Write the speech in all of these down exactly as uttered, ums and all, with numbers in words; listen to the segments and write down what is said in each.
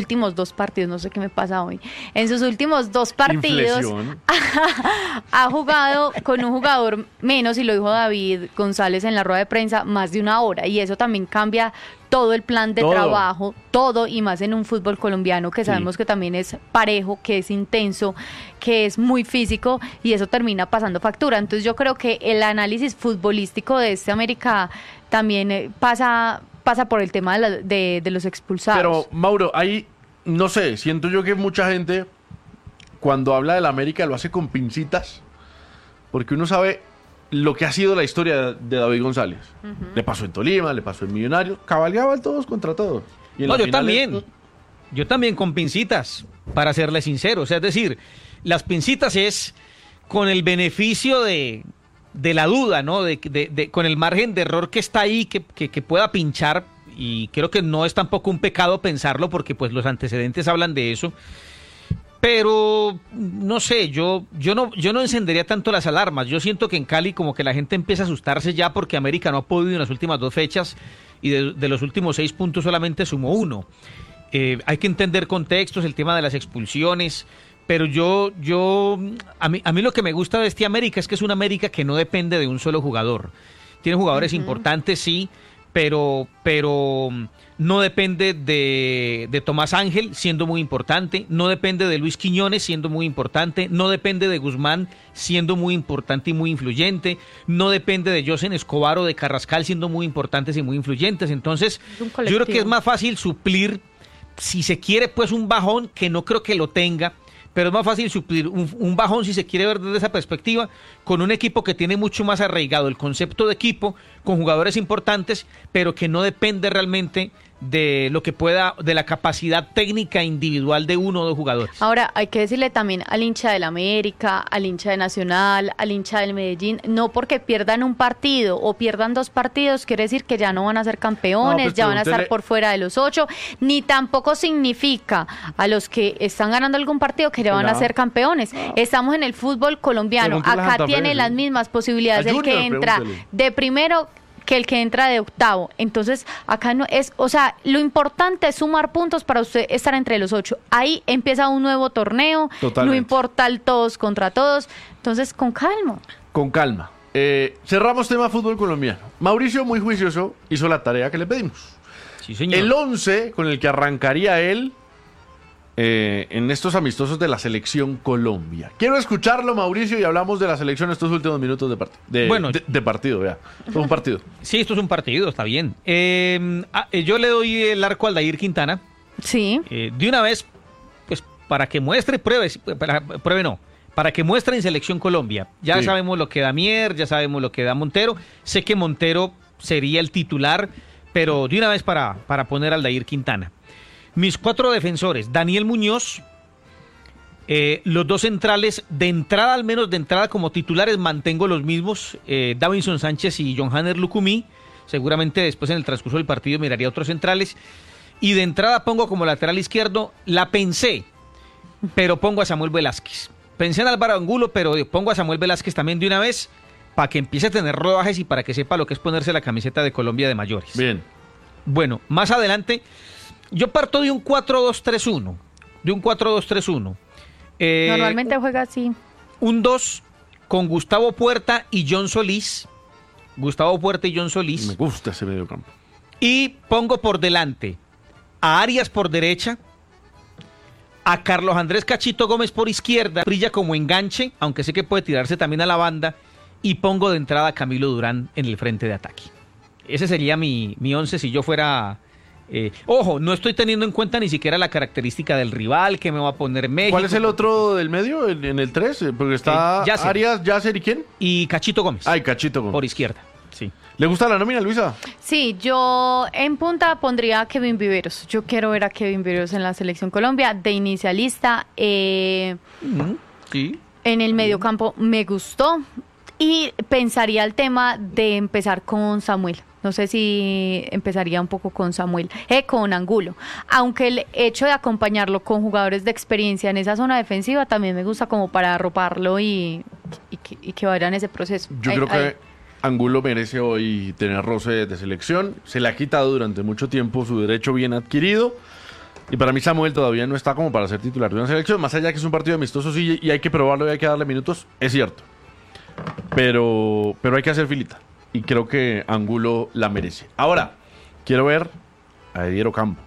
últimos dos partidos, no sé qué me pasa hoy, en sus últimos dos partidos ha, ha jugado con un jugador menos, y lo dijo David González en la rueda de prensa, más de una hora, y eso también cambia todo el plan de todo. trabajo, todo, y más en un fútbol colombiano que sabemos sí. que también es parejo, que es intenso, que es muy físico, y eso termina pasando factura. Entonces yo creo que el análisis futbolístico de este América también eh, pasa pasa por el tema de, la, de, de los expulsados. Pero Mauro, ahí, no sé, siento yo que mucha gente cuando habla del América lo hace con pincitas, porque uno sabe lo que ha sido la historia de David González. Uh-huh. Le pasó en Tolima, le pasó en Millonarios, cabalgaba todos contra todos. Y en no, yo también, es... yo también con pincitas, para serle sincero. O sea, es decir, las pincitas es con el beneficio de, de la duda, ¿no? De, de, de, con el margen de error que está ahí, que, que, que pueda pinchar, y creo que no es tampoco un pecado pensarlo, porque pues los antecedentes hablan de eso. Pero no sé, yo yo no yo no encendería tanto las alarmas. Yo siento que en Cali como que la gente empieza a asustarse ya, porque América no ha podido en las últimas dos fechas, y de, de los últimos seis puntos solamente sumó uno. Eh, hay que entender contextos, el tema de las expulsiones, pero yo yo a mí a mí lo que me gusta de este América es que es una América que no depende de un solo jugador. Tiene jugadores uh-huh. importantes, sí, pero pero no depende de, de Tomás Ángel, siendo muy importante, no depende de Luis Quiñones, siendo muy importante, no depende de Guzmán, siendo muy importante y muy influyente, no depende de Josen Escobar o de Carrascal, siendo muy importantes y muy influyentes. Entonces, yo creo que es más fácil suplir, si se quiere, pues un bajón, que no creo que lo tenga, pero es más fácil suplir un, un bajón, si se quiere ver desde esa perspectiva, con un equipo que tiene mucho más arraigado el concepto de equipo, con jugadores importantes, pero que no depende realmente de lo que pueda, de la capacidad técnica individual de uno o dos jugadores. Ahora, hay que decirle también al hincha del América, al hincha de Nacional, al hincha del Medellín, no porque pierdan un partido o pierdan dos partidos, quiere decir que ya no van a ser campeones, no, pues, ya van a estar por fuera de los ocho, ni tampoco significa a los que están ganando algún partido que ya van no. a ser campeones. No. Estamos en el fútbol colombiano, acá tiene las mismas posibilidades el que entra de primero que el que entra de octavo. Entonces, acá no es, o sea, lo importante es sumar puntos para usted estar entre los ocho. Ahí empieza un nuevo torneo, totalmente. No importa el todos contra todos. Entonces, con calma. Con calma. Eh, cerramos tema fútbol colombiano. Mauricio, muy juicioso, hizo la tarea que le pedimos. Sí, señor. El once con el que arrancaría él eh, en estos amistosos de la selección Colombia. Quiero escucharlo, Mauricio, y hablamos de la selección estos últimos minutos de, part de, bueno, de, de partido. Vea, esto es un partido. Sí, esto es un partido, está bien. Eh, yo le doy el arco al Dair Quintana. Sí. Eh, de una vez, pues para que muestre, pruebe, para, pruebe no, para que muestre en selección Colombia. Ya sí. sabemos lo que da Mier, ya sabemos lo que da Montero. Sé que Montero sería el titular, pero de una vez para, para poner al Dair Quintana. Mis cuatro defensores, Daniel Muñoz, eh, los dos centrales, de entrada, al menos de entrada como titulares, mantengo los mismos, eh, Davinson Sánchez y John Hanner Lucumí. Seguramente después en el transcurso del partido miraría otros centrales. Y de entrada pongo como lateral izquierdo, la pensé, pero pongo a Samuel Velázquez. Pensé en Álvaro Angulo, pero pongo a Samuel Velázquez también de una vez, para que empiece a tener rodajes y para que sepa lo que es ponerse la camiseta de Colombia de mayores. Bien. Bueno, más adelante, yo parto de un cuatro dos tres uno, de un cuatro dos tres uno. Eh, Normalmente juega así. Un dos con Gustavo Puerta y John Solís. Gustavo Puerta y John Solís. Me gusta ese mediocampo. Y pongo por delante a Arias por derecha, a Carlos Andrés Cachito Gómez por izquierda, brilla como enganche, aunque sé que puede tirarse también a la banda, y pongo de entrada a Camilo Durán en el frente de ataque. Ese sería mi, mi once si yo fuera... Eh, ojo, no estoy teniendo en cuenta ni siquiera la característica del rival que me va a poner México. ¿Cuál es el otro del medio en, en el tres? Porque está eh, Yasser. Arias, Yasser y ¿quién? Y Cachito Gómez. Ay, Cachito Gómez. Por izquierda, sí. ¿Le gusta la nómina, Luisa? Sí, yo en punta pondría a Kevin Viveros. Yo quiero ver a Kevin Viveros en la Selección Colombia de inicialista. Eh, mm, sí. En el mediocampo me gustó. Y pensaría el tema de empezar con Samuel. No sé si empezaría un poco con Samuel, eh, con Angulo. Aunque el hecho de acompañarlo con jugadores de experiencia en esa zona defensiva también me gusta como para arroparlo y, y, que, y que vaya en ese proceso. Yo ahí, creo ahí. que Angulo merece hoy tener roce de selección. Se le ha quitado durante mucho tiempo su derecho bien adquirido. Y para mí Samuel todavía no está como para ser titular de una selección. Más allá que es un partido amistoso, sí, y hay que probarlo y hay que darle minutos, es cierto. Pero, pero hay que hacer filita. Y creo que Angulo la merece. Ahora, quiero ver a Ediero Campo.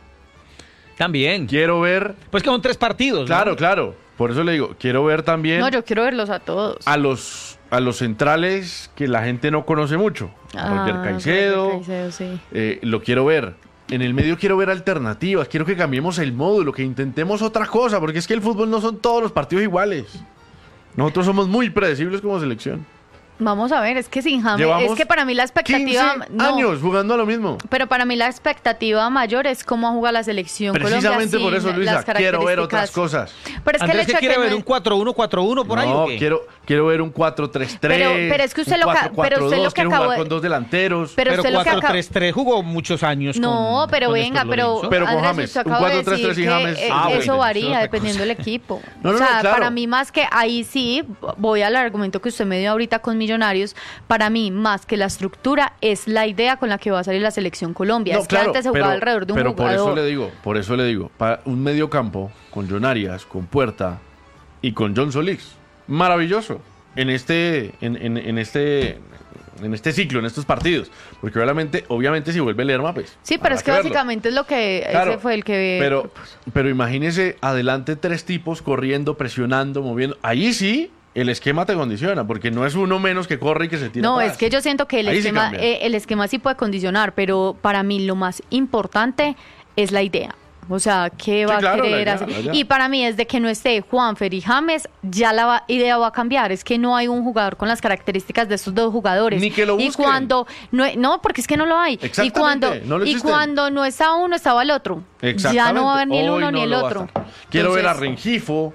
También. Quiero ver... Pues que son tres partidos, Claro, ¿no? claro. Por eso le digo, quiero ver también... No, yo quiero verlos a todos. A los, a los centrales que la gente no conoce mucho. A Roger Ah, Caicedo. Roger Caicedo, sí. eh, lo quiero ver. En el medio quiero ver alternativas. Quiero que cambiemos el módulo, que intentemos otra cosa. Porque es que el fútbol no son todos los partidos iguales. Nosotros somos muy predecibles como selección. Vamos a ver, es que sin James, Llevamos es que para mí la expectativa... quince no, años jugando a lo mismo. pero para mí la expectativa mayor es cómo juega la selección Precisamente Colombia. por eso, sin Luisa, las quiero ver otras características. cosas. Pero es que el Andrés, hecho ¿qué de quiere que ver? no- ¿Un cuatro uno cuatro uno por ahí No, o qué? quiero, quiero ver un cuatro tres tres. Pero- pero es que usted lo que- pero usted lo que quiero acabó jugar de- con dos delanteros. Pero Pero usted lo que cuatro acaba- tres tres jugó muchos años No, con- pero con venga, Néstor pero, Lorenzo. Pero con Andrés, James, usted un acaba de cuatro tres tres decir y que, James. eh, Ah, eso bueno, varía eso es otra dependiendo cosa. del equipo. No, no, o sea, no, claro. para mí más que ahí sí, voy al argumento que usted me dio ahorita con Millonarios, para mí más que la estructura es la idea con la que va a salir la selección Colombia. No, es claro, que antes se jugaba pero- alrededor de un pero jugador. por eso le digo, por eso le digo, para un medio campo con John Arias, con Puerta y con John Solís, maravilloso en este, en, en, en este, en este ciclo, en estos partidos, porque obviamente, obviamente si vuelve Lerma, pues. Sí, pero habrá es que verlo. básicamente es lo que Claro, ese fue el que Pero, pero imagínese adelante tres tipos corriendo, presionando, moviendo. Ahí sí el esquema te condiciona, porque no es uno menos que corre y que se tira No, atrás. es que yo siento que el Ahí sí esquema, cambia. eh, el esquema sí puede condicionar, pero para mí lo más importante es la idea. O sea, ¿qué Sí, va claro, a la querer idea, hacer? la idea. Y para mí, desde que no esté Juanfer y James, ya la va- idea va a cambiar. Es que no hay un jugador con las características de estos dos jugadores. Ni que lo Y busquen. cuando no, no, porque es que no lo hay. Y Exactamente, cuando, no lo y existen. cuando no está uno, estaba el otro. Ya no va a haber ni el Hoy uno no ni el lo va a otro. estar. Quiero ver a Entonces, Rengifo.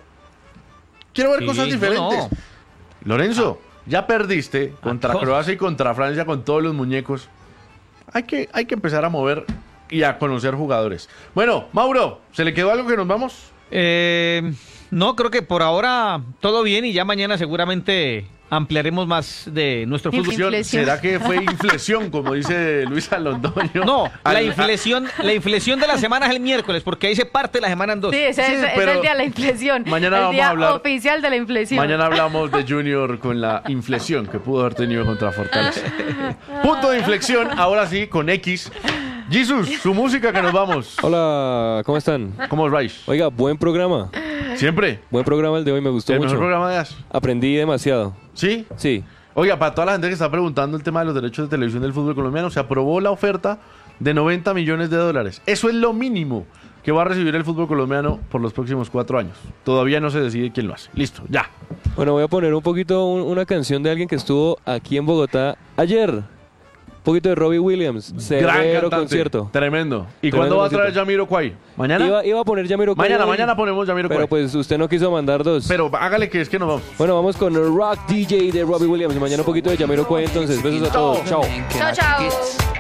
Quiero ver Sí, cosas no, diferentes. no. Lorenzo, ya perdiste contra todos. Croacia y contra Francia con todos los muñecos. Hay que, hay que empezar a mover y a conocer jugadores. Bueno, Mauro, ¿se le quedó algo que nos vamos? Eh, no, creo que por ahora todo bien y ya mañana seguramente ampliaremos más de nuestro fútbol. Inflexión. Inflexión. ¿Será que fue inflexión, como dice Luisa Londoño? No, la Al- inflexión, la inflexión de la semana es el miércoles, porque ahí se parte la semana en dos. Sí, ese, Sí, es, es pero el día de la inflexión. mañana el vamos día a hablar- oficial de la inflexión. Mañana hablamos de Junior con la inflexión que pudo haber tenido contra Fortaleza. Punto de inflexión, ahora sí, con X. Jesus, su música que nos vamos. Hola, ¿cómo están? ¿Cómo os vais? Oiga, buen programa. ¿Siempre? Buen programa el de hoy, me gustó ¿El mucho. mejor programa de As? Aprendí demasiado. ¿Sí? Sí. Oiga, para toda la gente que está preguntando el tema de los derechos de televisión del fútbol colombiano, se aprobó la oferta de noventa millones de dólares. Eso es lo mínimo que va a recibir el fútbol colombiano por los próximos cuatro años. Todavía no se decide quién lo hace. Listo, ya. Bueno, voy a poner un poquito un- una canción de alguien que estuvo aquí en Bogotá ayer. Un poquito de Robbie Williams. Gran Severo cantante. concierto. Tremendo. ¿Y Tremendo cuándo va a traer concierto. Jamiroquai? ¿Mañana? Iba, iba a poner Jamiroquai mañana, hoy, mañana ponemos Jamiroquai. pero pues usted no quiso mandar dos. Pero hágale que es que nos vamos. Bueno, vamos con el Rock D J de Robbie Williams. Y mañana un poquito de Jamiroquai entonces. Besos a todos. Chao. Chao, chao.